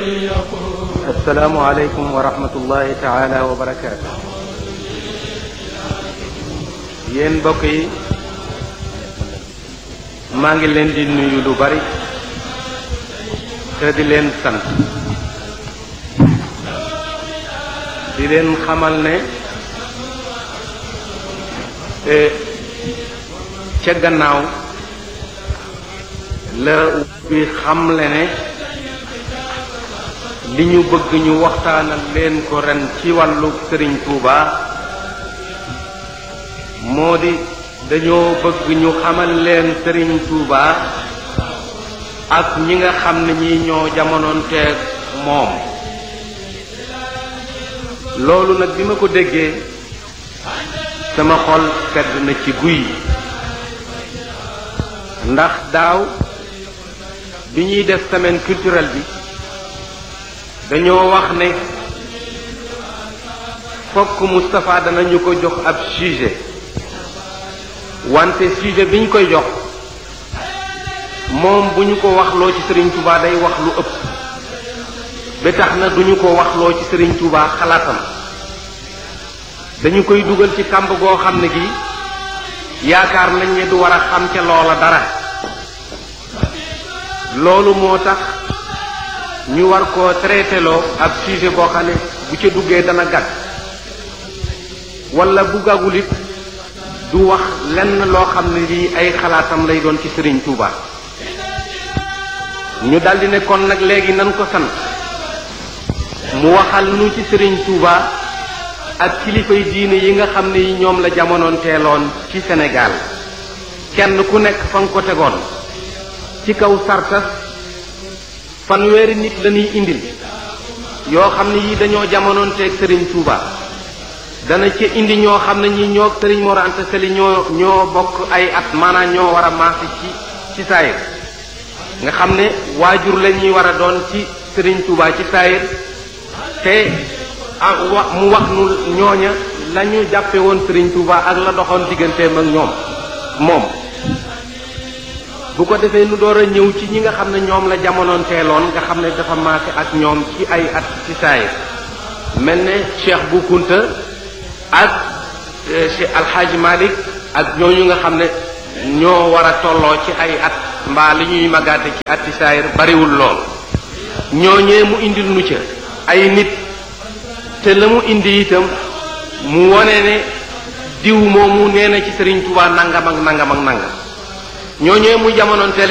assalaamu aleykum wa rahmatullahi taala wa barakaatu. yéen mbokk yi maa ngi leen di nuyu lu bari te di leen sant di leen xamal ne ca gannaaw la bi xamle ne li ñu bëgg ñu waxtaanal leen ko ren ci wàllu Sëriñ Tuuba moo di dañoo bëgg ñu xamal leen Sëriñ Tuuba ak ñi nga xam ne ñi ñoo jamonoonteeg moom. loolu nag bi ma ko déggee sama xol sedd na ci guy ndax daaw bi ñuy def semaine culturelle bi dañoo wax ne fokk Moustapha danañu ko jox ab sujet wante sujet bi ñu koy jox moom bu ñu ko waxloo ci Serigne Touba day wax lu ëpp ba tax na duñu ko waxloo ci Serigne Touba xalaatam dañu koy dugal ci kàmb goo xam ne gi yaakaar nañ ne du war a xam ca loola dara. loolu moo tax ñu war koo traité loo ab sujet boo xam ne bu ca duggee dana gàtt wala bu gàggul it du wax lenn loo xam ne lii ay xalaatam lay doon ci Serigne Touba. ñu daldi ne kon nag léegi nan ko sant mu waxal nu ci Serigne Touba ak kilifay diine yi nga xam ne yi ñoom la jamonoon teeloon ci Sénégal kenn ku nekk fa nga ko tegoon ci kaw sartas fanweeri nit lañuy indil yoo xam ne yi dañoo jamonoon teeg Serigne Touba dana ci indi ñoo xam ne ñi ñoo Serigne Mor Anta Sali ñoo bokk ay at maanaam ñoo war a maase ci saayir nga xam ne waajur la ñuy war a doon ci Serigne Touba ci saayir te mu wax nu ñooña la ñu jàppe woon Serigne Touba ak la doxoon digganteem ak moom bu ko defee nu door a ñëw ci ñi nga xam ne ñoom la jamonoon teeloon nga xam ne dafa maase ak ñoom ci ay at ci saayir mel ne Cheikh Bou Kounta ak Cheikh Alxaaji Malik ak ñooñu nga xam ne ñoo war a tolloo ci ay at mbaa li ñuy magaate ci at ci saayir bariwul lool ñooñee mu indil nu ca ay nit te la mu indi itam mu wone ne diw moomu nee na ci Serigne Touba nangam ak nangam ak nangam ñooñee mu jamonoon teel